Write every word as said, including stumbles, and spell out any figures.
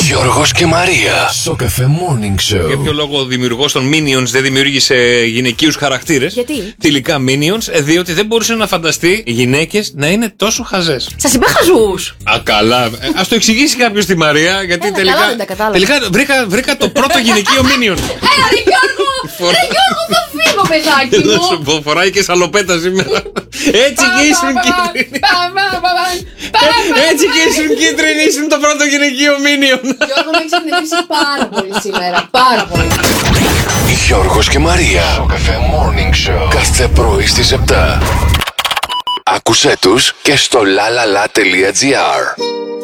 Γιώργος και Μαρία. Σοκαφέ Morning Show. Για ποιο λόγο ο δημιουργός των Minions δεν δημιούργησε γυναικείους χαρακτήρες? Γιατί? Θηλυκά Minions, διότι δεν μπορούσε να φανταστεί γυναίκες να είναι τόσο χαζές. Σας είπε χαζούς. Α, καλά. Ε, ας το εξηγήσει κάποιος στη Μαρία, γιατί Έλα, τελικά. καλά, δεν τα κατάλαβα. Τελικά βρήκα, βρήκα το πρώτο γυναικείο Minion. Έλα ρε Γιώργο! Ρε Γιώργο, θα φύγω παιδάκι Εδώ μου. σου πω, φοράει και σαλοπέτα σήμερα. Έτσι και ήσουν κίτρινη. Έτσι και ήσουν κίτρινη, ήσουν το πρώτο γυναικείο Minion. Γιώργο, με έχεις εκνευρίσει πάρα πολύ σήμερα. Πάρα πολύ. Γιώργος και Μαρία. Σοκαφέ Morning Show. Κάθε πρωί στις επτά. Άκουσέ τους και στο lalala.gr.